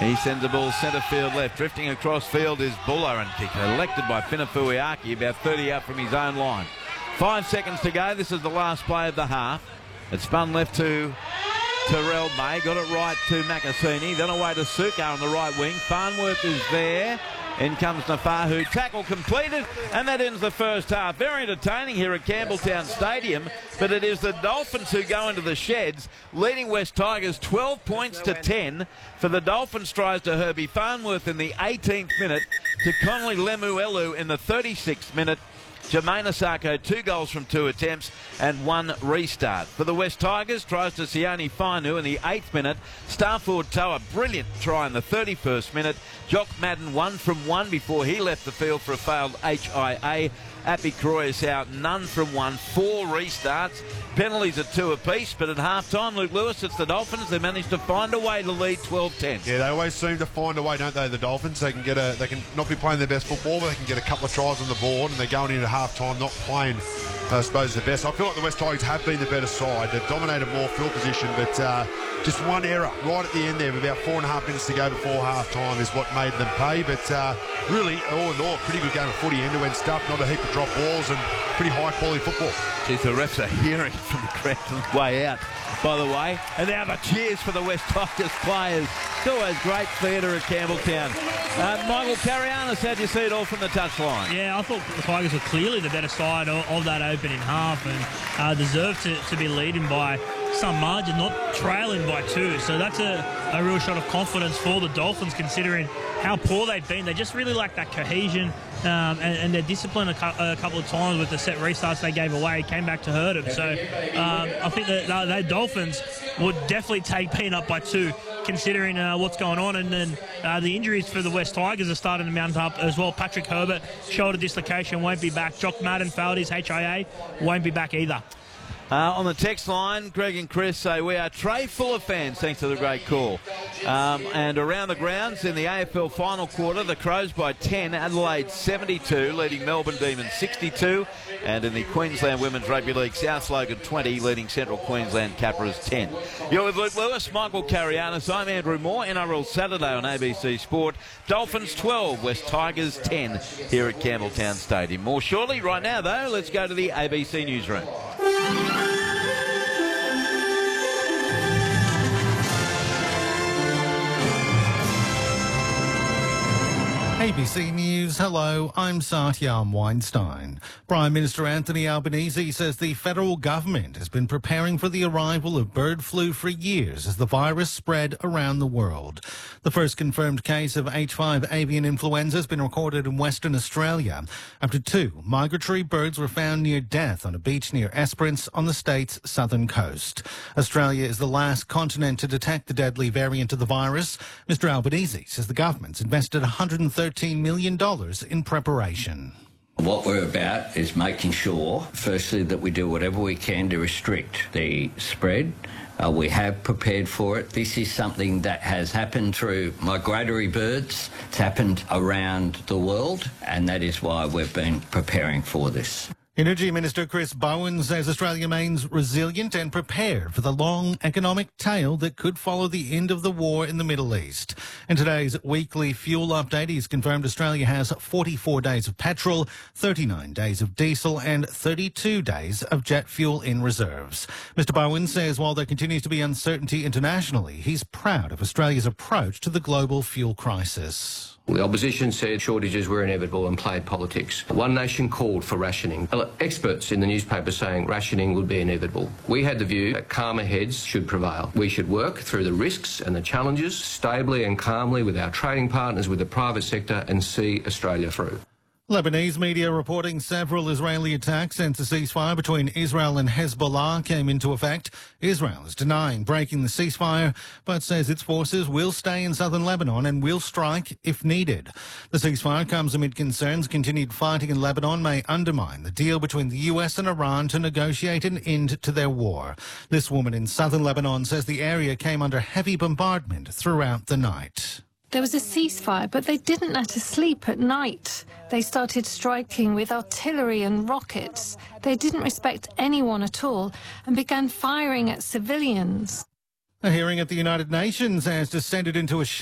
He sends the ball centre field left. Drifting across field is Buller, and kick elected by Finafuiaki, about 30 out from his own line. 5 seconds to go. This is the last play of the half. It spun left to Terrell May. Got it right to Makasini. Then away to Suko on the right wing. Farnworth is there. In comes Nafahu. Tackle completed, and that ends the first half. Very entertaining here at Campbelltown Stadium, but it is the Dolphins who go into the sheds, leading West Tigers 12 points to 10. For the Dolphins, tries to Herbie Farnworth in the 18th minute, to Connolly Lemuelu in the 36th minute. Jermaine Asako, 2 goals from 2 attempts and 1 restart. For the West Tigers, tries to Sione Fainu in the 8th minute. Starford Toa, brilliant try in the 31st minute. Jock Madden 1 from 1 before he left the field for a failed HIA. Appy Croyas out, none from 1, 4 restarts. Penalties at 2 apiece, but at half-time, Luke Lewis, it's the Dolphins. They managed to find a way to lead 12-10. Yeah, they always seem to find a way, don't they, the Dolphins? They can not be playing their best football, but they can get a couple of tries on the board, and they're going into half-time not playing, I suppose, the best. I feel like the West Tigers have been the better side. They've dominated more field position, but just one error right at the end there, with about 4.5 minutes to go before half-time, is what made them pay. But really, all in all, pretty good game of footy, end-to-end stuff, not a heap of drop balls, and pretty high-quality football. Geez, the refs are hearing from the crowd on the way out, by the way. And now the cheers for the West Tigers players. It's always great theatre at Campbelltown. Michael Carianis, how'd you see it all from the touchline? Yeah, I thought the Tigers were clearly the better side of that opening half, and deserved to be leading by some margin, not trailing by 2. So that's a real shot of confidence for the Dolphins, considering how poor they've been. They just really lack that cohesion and their discipline a couple of times with the set restarts they gave away. Came back to hurt them. So I think that the Dolphins would definitely take being up by 2, considering what's going on. And then the injuries for the West Tigers are starting to mount up as well. Patrick Herbert, shoulder dislocation, won't be back. Jock Madden failed his HIA, won't be back either. On the text line, Greg and Chris say, we are tray full of fans, thanks to the great call. And around the grounds in the AFL final quarter, the Crows by 10, Adelaide 72, leading Melbourne Demons 62. And in the Queensland Women's Rugby League, South Logan 20, leading Central Queensland Capras 10. You're with Luke Lewis, Michael Carianis. I'm Andrew Moore. NRL Saturday on ABC Sport. Dolphins 12, West Tigers 10 here at Campbelltown Stadium. More shortly. Right now, though, let's go to the ABC Newsroom. ABC News, hello, I'm Satyam Weinstein. Prime Minister Anthony Albanese says the federal government has been preparing for the arrival of bird flu for years as the virus spread around the world. The first confirmed case of H5 avian influenza has been recorded in Western Australia after 2 migratory birds were found near death on a beach near Esperance on the state's southern coast. Australia is the last continent to detect the deadly variant of the virus. Mr Albanese says the government's invested $113 million in preparation. What we're about is making sure, firstly, that we do whatever we can to restrict the spread. We have prepared for it. This is something that has happened through migratory birds. It's happened around the world, and that is why we've been preparing for this. Energy Minister Chris Bowen says Australia remains resilient and prepared for the long economic tail that could follow the end of the war in the Middle East. In today's weekly fuel update, he's confirmed Australia has 44 days of petrol, 39 days of diesel and 32 days of jet fuel in reserves. Mr Bowen says while there continues to be uncertainty internationally, he's proud of Australia's approach to the global fuel crisis. The opposition said shortages were inevitable and played politics. One Nation called for rationing. Experts in the newspaper saying rationing would be inevitable. We had the view that calmer heads should prevail. We should work through the risks and the challenges stably and calmly with our trading partners, with the private sector, and see Australia through. Lebanese media reporting several Israeli attacks since the ceasefire between Israel and Hezbollah came into effect. Israel is denying breaking the ceasefire, but says its forces will stay in southern Lebanon and will strike if needed. The ceasefire comes amid concerns continued fighting in Lebanon may undermine the deal between the US and Iran to negotiate an end to their war. This woman in southern Lebanon says the area came under heavy bombardment throughout the night. There was a ceasefire, but they didn't let us sleep at night. They started striking with artillery and rockets. They didn't respect anyone at all and began firing at civilians. A hearing at the United Nations has descended into a